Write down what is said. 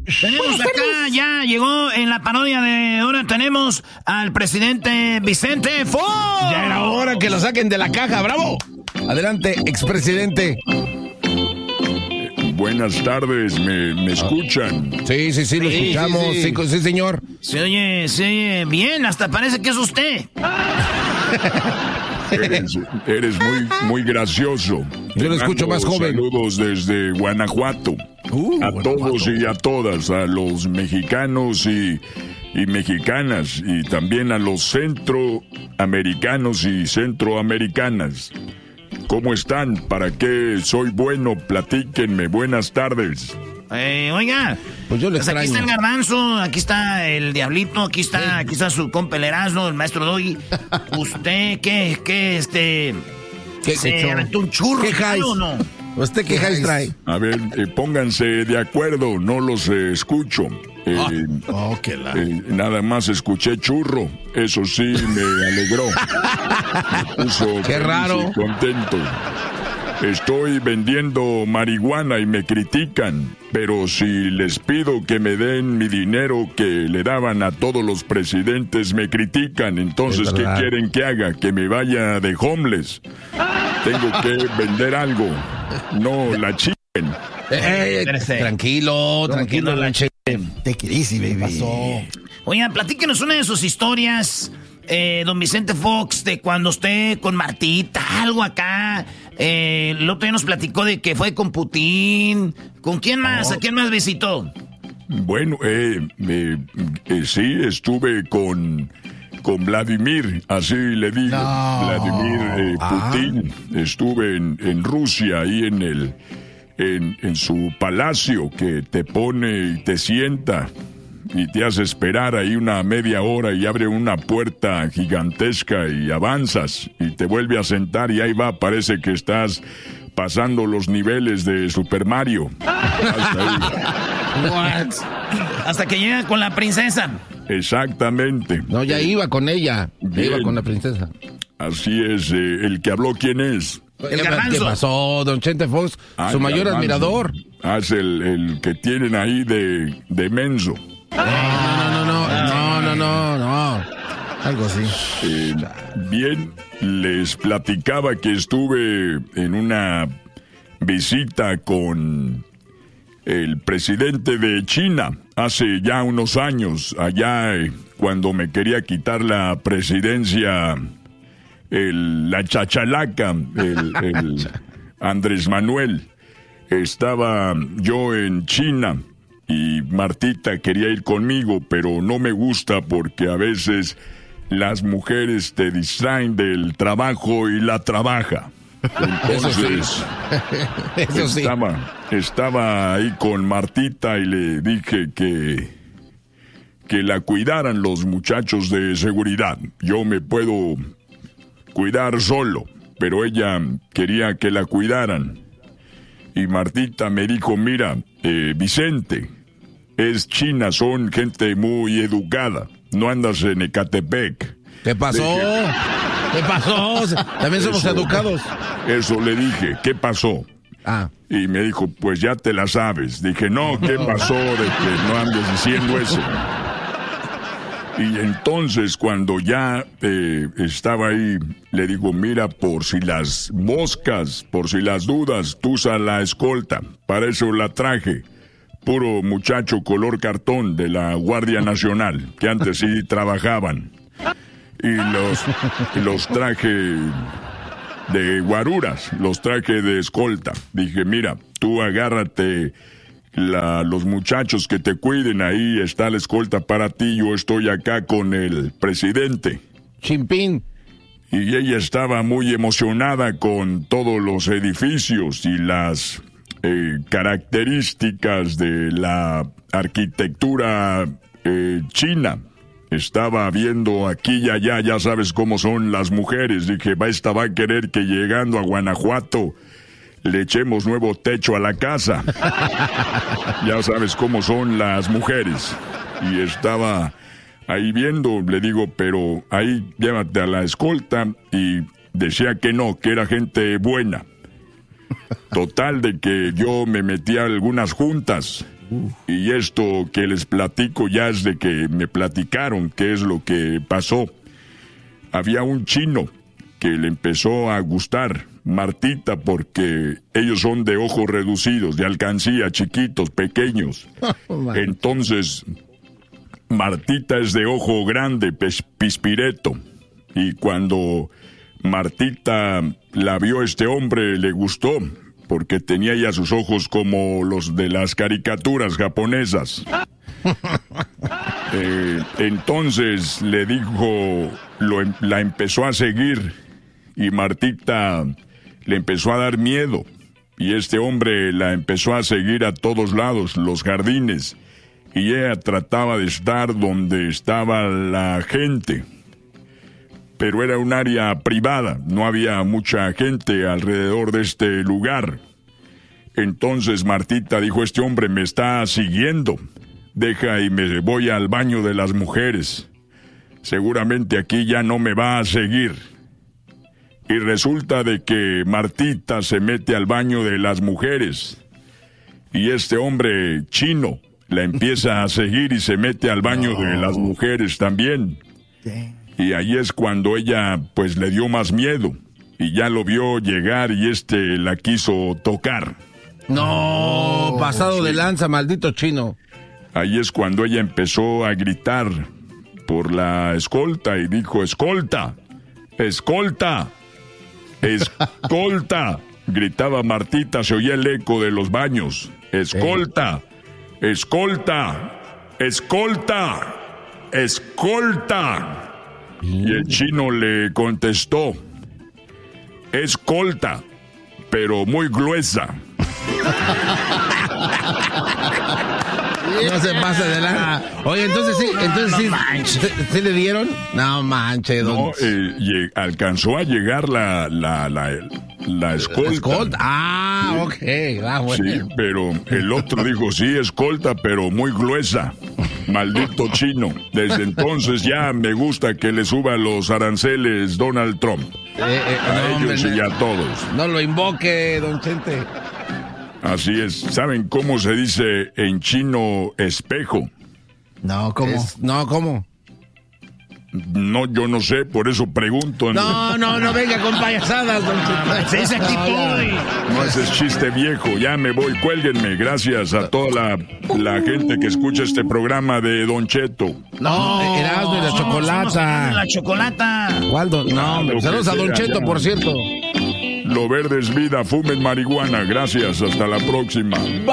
Tenemos acá, ya llegó en la parodia de ahora, tenemos al presidente Vicente Fox. Ya era hora que lo saquen de la caja, bravo. Adelante, expresidente. Buenas tardes, ¿me escuchan? Sí, lo escuchamos. Sí, señor. Se oye bien, hasta parece que es usted. Eres muy gracioso. Yo lo escucho más joven. Saludos desde Guanajuato. A todos y a todas, a los mexicanos y mexicanas, y también a los centroamericanos y centroamericanas. ¿Cómo están? ¿Para qué soy bueno? Platíquenme. Buenas tardes. Oiga, pues yo le extraño. Aquí está el Garbanzo, aquí está el Diablito, aquí está su compa el Erasmo, el maestro Doggy. ¿Usted qué se aventó un churro? ¿Qué jais? ¿O no? ¿Usted qué jais trae? A ver, pónganse de acuerdo, no los escucho. Nada más escuché churro, eso sí me alegró. Me puso qué raro. Contento. Estoy vendiendo marihuana y me critican, pero si les pido que me den mi dinero que le daban a todos los presidentes, me critican. Entonces, ¿qué quieren que haga? ¿Que me vaya de homeless? Tengo que vender algo. No, la chiquen. Tranquilo, la chiquen. Te easy, baby. Pasó. Oigan, platíquenos una de sus historias, don Vicente Fox, de cuando usted con Martita, algo acá. El otro día nos platicó de que fue con Putin. ¿Con quién más? ¿A quién más visitó? Bueno, sí, estuve con Vladimir, así le digo. No. Vladimir Putin. Estuve en Rusia, ahí en su palacio, que te pone y te sienta y te hace esperar ahí una media hora y abre una puerta gigantesca y avanzas y te vuelve a sentar y ahí va, parece que estás pasando los niveles de Super Mario. Hasta que llega con la princesa. Exactamente. No, ya iba con ella. Bien. Iba con la princesa. Así es. El que habló, ¿quién es? ¿Qué pasó, don Chente Fox? Su mayor admirador. Es el que tienen ahí de menso. No. Algo así. Bien, les platicaba que estuve en una visita con el presidente de China hace ya unos años, allá cuando me quería quitar la presidencia, la chachalaca, el Andrés Manuel. Estaba yo en China y Martita quería ir conmigo, pero no me gusta porque a veces las mujeres te distraen del trabajo y la trabaja. Entonces, Eso sí. Estaba ahí con Martita y le dije que la cuidaran los muchachos de seguridad. Yo me puedo cuidar solo, pero ella quería que la cuidaran. Y Martita me dijo, mira, Vicente, es China, son gente muy educada, no andas en Ecatepec. ¿Qué pasó? ¿Qué pasó? También somos educados. Eso le dije, ¿qué pasó? Y me dijo, pues ya te la sabes. Dije, no, ¿qué pasó de que no andes diciendo eso? Y entonces cuando ya estaba ahí, le digo, mira, por si las moscas, por si las dudas, tú usa la escolta. Para eso la traje. Puro muchacho color cartón de la Guardia Nacional, que antes sí trabajaban. Y los traje de guaruras, los traje de escolta. Dije, mira, tú agárrate los muchachos que te cuiden, ahí está la escolta para ti, yo estoy acá con el presidente. Chimpín. Y ella estaba muy emocionada con todos los edificios y las características de la arquitectura china. Estaba viendo aquí y allá, ya sabes cómo son las mujeres. Dije, esta va a querer que llegando a Guanajuato le echemos nuevo techo a la casa. Ya sabes cómo son las mujeres. Y estaba ahí viendo, le digo, pero ahí llévate a la escolta. Y decía que no, que era gente buena. Total de que yo me metí a algunas juntas. Y esto que les platico ya es de que me platicaron qué es lo que pasó. Había un chino que le empezó a gustar Martita porque ellos son de ojos reducidos, de alcancía, chiquitos, pequeños. Entonces, Martita es de ojo grande, pispireto. Y cuando Martita la vio este hombre, le gustó, porque tenía ya sus ojos como los de las caricaturas japonesas. Entonces le dijo, la empezó a seguir y Martita le empezó a dar miedo. Y este hombre la empezó a seguir a todos lados, los jardines. Y ella trataba de estar donde estaba la gente. Pero era un área privada, no había mucha gente alrededor de este lugar. Entonces Martita dijo, este hombre me está siguiendo, deja y me voy al baño de las mujeres. Seguramente aquí ya no me va a seguir. Y resulta de que Martita se mete al baño de las mujeres. Y este hombre chino la empieza a seguir y se mete al baño de las mujeres también. Y ahí es cuando ella, pues, le dio más miedo. Y ya lo vio llegar y la quiso tocar. No, pasado de lanza, maldito chino. Ahí es cuando ella empezó a gritar por la escolta y dijo, escolta, escolta, escolta. Gritaba Martita, se oía el eco de los baños. Escolta, escolta, escolta, escolta. Y el chino le contestó, escolta, pero muy gruesa. No se pasa de la... Oye, entonces ¿sí le dieron? No manches. No, alcanzó a llegar la escolta. Ah, ok. Bueno. Sí, pero el otro dijo, sí, escolta, pero muy gruesa. Maldito chino. Desde entonces ya me gusta que le suba los aranceles Donald Trump. A ellos y a todos. No lo invoque, don Chente. Así es. ¿Saben cómo se dice en chino espejo? No, ¿cómo? ¿Cómo? No, yo no sé, por eso pregunto. No, venga con payasadas, don Chente. Se dice aquí todo. No, ese es chiste viejo. Ya me voy, cuélguenme. Gracias a toda la gente que escucha este programa de Don Cheto. No, Erasmo y la Chocolata. La Chocolata. Waldo, no, saludos a Don Cheto, por cierto. Lo verde es vida, fumen marihuana. Gracias, hasta la próxima.